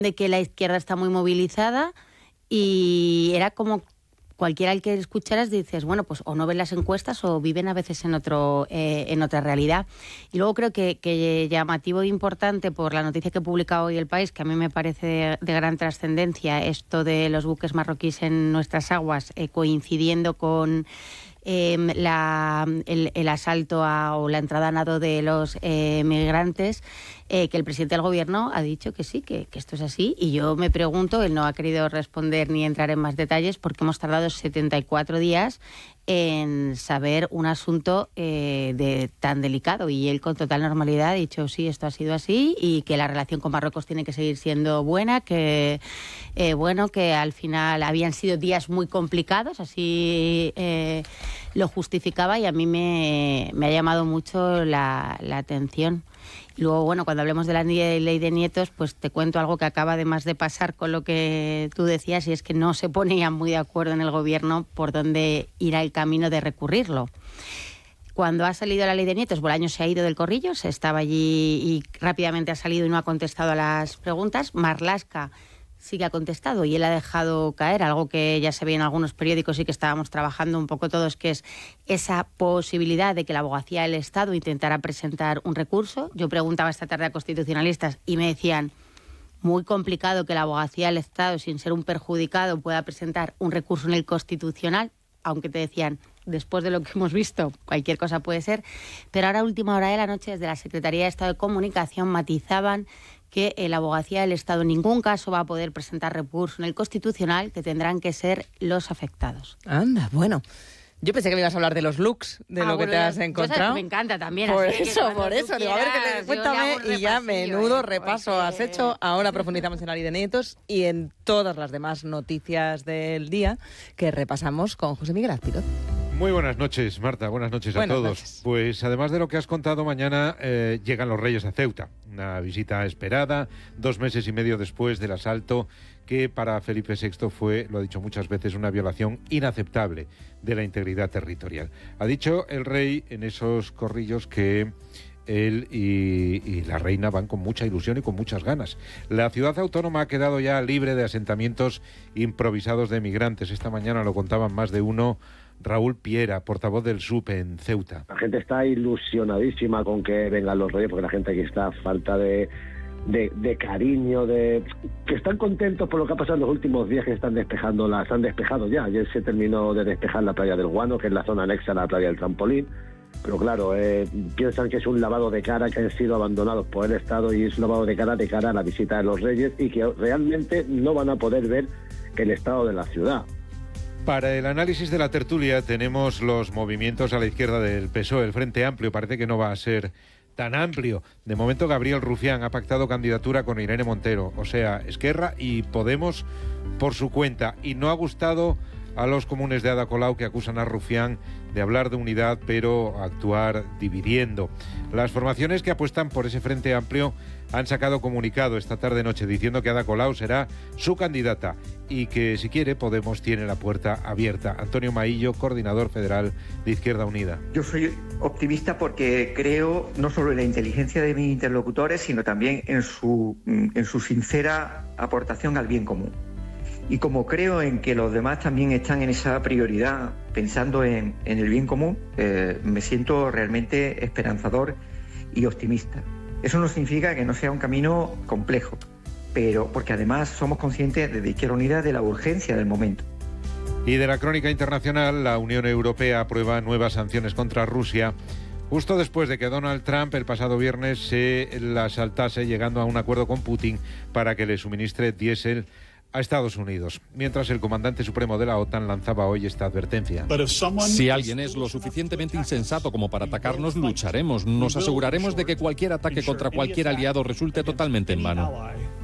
de que la izquierda está muy movilizada y era como cualquiera al que escucharas dices, bueno, pues o no ven las encuestas o viven a veces en otra realidad. Y luego creo que llamativo e importante por la noticia que publica hoy El País, que a mí me parece de gran trascendencia, esto de los buques marroquíes en nuestras aguas, coincidiendo con el asalto o la entrada a nado de los migrantes, que el presidente del gobierno ha dicho que sí, que esto es así. Y yo me pregunto, él no ha querido responder ni entrar en más detalles, porque hemos tardado 74 días en saber un asunto tan delicado. Y él con total normalidad ha dicho sí, esto ha sido así y que la relación con Marruecos tiene que seguir siendo buena, que que al final habían sido días muy complicados, así lo justificaba, y a mí me ha llamado mucho la atención. Y luego, bueno, cuando hablemos de la ley de nietos, pues te cuento algo que acaba además de pasar con lo que tú decías, y es que no se ponían muy de acuerdo en el gobierno por dónde irá el camino de recurrirlo. Cuando ha salido la ley de nietos, Bolaños se ha ido del corrillo, se estaba allí y rápidamente ha salido y no ha contestado a las preguntas. Marlaska sí que ha contestado y él ha dejado caer algo que ya se ve en algunos periódicos y que estábamos trabajando un poco todos, que es esa posibilidad de que la Abogacía del Estado intentara presentar un recurso. Yo preguntaba esta tarde a constitucionalistas y me decían, muy complicado que la Abogacía del Estado, sin ser un perjudicado, pueda presentar un recurso en el Constitucional, aunque te decían, después de lo que hemos visto, cualquier cosa puede ser. Pero ahora, a última hora de la noche, desde la Secretaría de Estado de Comunicación matizaban que la Abogacía del Estado en ningún caso va a poder presentar recurso en el Constitucional, que tendrán que ser los afectados. Anda, bueno. Yo pensé que me ibas a hablar de los looks, de lo que te has encontrado. Me encanta también. Por eso. Digo, a ver, cuéntame, y ya menudo repaso has hecho. Ahora profundizamos en la ley de nietos y en todas las demás noticias del día que repasamos con José Miguel Azpiroz. Muy buenas noches, Marta. Buenas noches a todos. Noches. Pues además de lo que has contado, mañana llegan los Reyes a Ceuta. Una visita esperada, 2 meses y medio después del asalto que para Felipe VI fue, lo ha dicho muchas veces, una violación inaceptable de la integridad territorial. Ha dicho el rey en esos corrillos que él y la reina van con mucha ilusión y con muchas ganas. La ciudad autónoma ha quedado ya libre de asentamientos improvisados de migrantes. Esta mañana lo contaban más de uno. Raúl Piera, portavoz del SUP en Ceuta. La gente está ilusionadísima con que vengan los Reyes, porque la gente aquí está a falta de cariño, que están contentos por lo que ha pasado en los últimos días, que están despejando, las han despejado ya. Ayer se terminó de despejar la playa del Guano, que es la zona anexa a la playa del Trampolín. Pero claro, piensan que es un lavado de cara, que han sido abandonados por el Estado, y es un lavado de cara a la visita de los Reyes, y que realmente no van a poder ver el estado de la ciudad. Para el análisis de la tertulia tenemos los movimientos a la izquierda del PSOE. El Frente Amplio parece que no va a ser tan amplio. De momento, Gabriel Rufián ha pactado candidatura con Irene Montero, o sea, Esquerra y Podemos por su cuenta. Y no ha gustado a los comunes de Ada Colau, que acusan a Rufián de hablar de unidad pero actuar dividiendo. Las formaciones que apuestan por ese Frente Amplio han sacado comunicado esta tarde-noche diciendo que Ada Colau será su candidata y que, si quiere, Podemos tiene la puerta abierta. Antonio Maillo, coordinador federal de Izquierda Unida. Yo soy optimista porque creo no solo en la inteligencia de mis interlocutores, sino también en su sincera aportación al bien común. Y como creo en que los demás también están en esa prioridad, pensando en el bien común, me siento realmente esperanzador y optimista. Eso no significa que no sea un camino complejo, pero porque además somos conscientes desde Izquierda Unida de la urgencia del momento. Y de la crónica internacional, la Unión Europea aprueba nuevas sanciones contra Rusia, justo después de que Donald Trump el pasado viernes se las saltase, llegando a un acuerdo con Putin para que le suministre diésel a Estados Unidos, mientras el comandante supremo de la OTAN lanzaba hoy esta advertencia. Si alguien es lo suficientemente insensato como para atacarnos, lucharemos. Nos aseguraremos de que cualquier ataque contra cualquier aliado resulte totalmente en vano.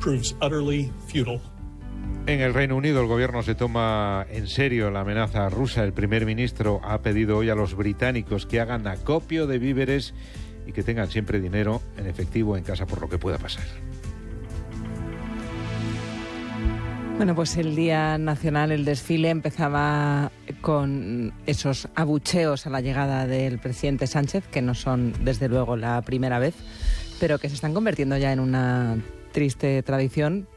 En el Reino Unido, el gobierno se toma en serio la amenaza rusa. El primer ministro ha pedido hoy a los británicos que hagan acopio de víveres y que tengan siempre dinero en efectivo en casa por lo que pueda pasar. Bueno, pues el Día Nacional, el desfile, empezaba con esos abucheos a la llegada del presidente Sánchez, que no son, desde luego, la primera vez, pero que se están convirtiendo ya en una triste tradición,